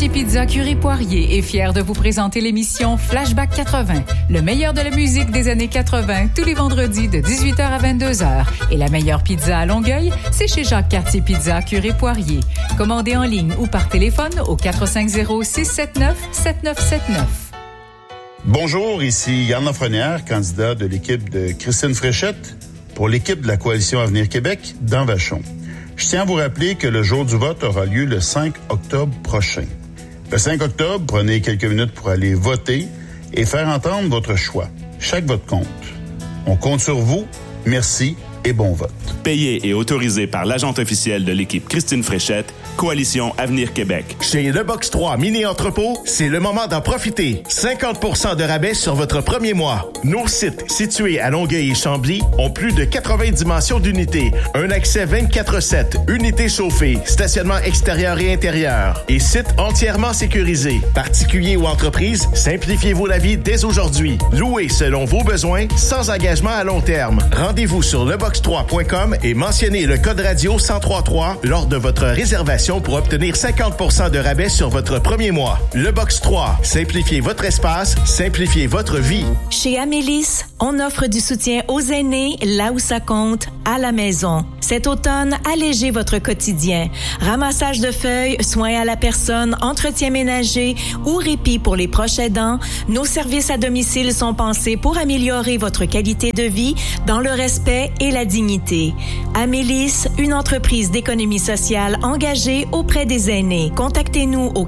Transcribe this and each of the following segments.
Quartier Pizza Curie-Poirier est fier de vous présenter l'émission Flashback 80, le meilleur de la musique des années 80, tous les vendredis de 18h à 22h. Et la meilleure pizza à Longueuil, c'est chez Jacques Cartier Pizza Curie-Poirier. Commandez en ligne ou par téléphone au 450-679-7979. Bonjour, ici Yann Lafrenière, candidat de l'équipe de Christine Fréchette pour l'équipe de la Coalition Avenir Québec dans Vachon. Je tiens à vous rappeler que le jour du vote aura lieu le 5 octobre prochain. Le 5 octobre, prenez quelques minutes pour aller voter et faire entendre votre choix. Chaque vote compte. On compte sur vous. Merci et bon vote. Payé et autorisé par l'agente officielle de l'équipe Christine Fréchette, Coalition Avenir Québec. Chez Le Box 3 Mini-Entrepôt, c'est le moment d'en profiter. 50% de rabais sur votre premier mois. Nos sites situés à Longueuil et Chambly ont plus de 80 dimensions d'unités. Un accès 24/7, unités chauffées, stationnement extérieur et intérieur et site entièrement sécurisé. Particuliers ou entreprises, simplifiez-vous la vie dès aujourd'hui. Louez selon vos besoins, sans engagement à long terme. Rendez-vous sur lebox3.com et mentionnez le code radio 1033 lors de votre réservation pour obtenir 50% de rabais sur votre premier mois. Le Box 3. Simplifiez votre espace, simplifiez votre vie. Chez Amélis, on offre du soutien aux aînés là où ça compte, à la maison. Cet automne, allégez votre quotidien. Ramassage de feuilles, soins à la personne, entretien ménager ou répit pour les proches aidants, nos services à domicile sont pensés pour améliorer votre qualité de vie dans le respect et la dignité. Amélis, une entreprise d'économie sociale engagée auprès des aînés. Contactez-nous au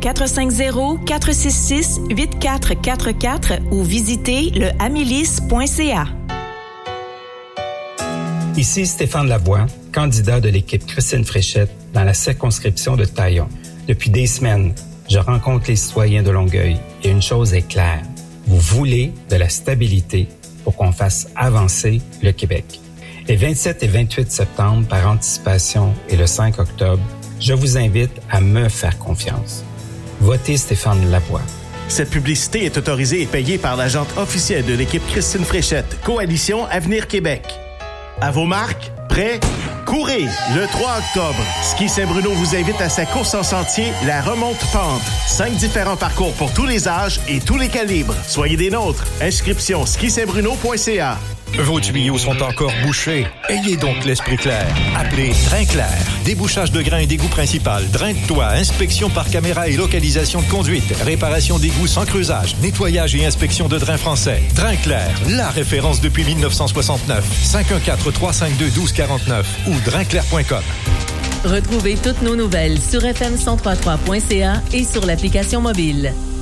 450-466-8444 ou visitez le amélis.ca. Ici Stéphane Lavoie, candidat de l'équipe Christine Fréchette dans la circonscription de Taillon. Depuis des semaines, je rencontre les citoyens de Longueuil et une chose est claire. Vous voulez de la stabilité pour qu'on fasse avancer le Québec. Les 27 et 28 septembre, par anticipation, et le 5 octobre, je vous invite à me faire confiance. Votez Stéphane Lavoie. Cette publicité est autorisée et payée par l'agente officielle de l'équipe Christine Fréchette, Coalition Avenir Québec. À vos marques, prêts, courez! Le 3 octobre, Ski Saint-Bruno vous invite à sa course en sentier, la remonte-pente. 5 différents parcours pour tous les âges et tous les calibres. Soyez des nôtres. Inscription skisaintbruno.ca. Vos tuyaux sont encore bouchés. Ayez donc l'esprit clair. Appelez Drain Clair. Débouchage de grains et d'égout principal. Drain de toit. Inspection par caméra et localisation de conduite. Réparation d'égouts sans creusage. Nettoyage et inspection de drains français. Drain Clair. La référence depuis 1969. 514-352-1249 ou drainclair.com. Retrouvez toutes nos nouvelles sur fm1033.ca et sur l'application mobile.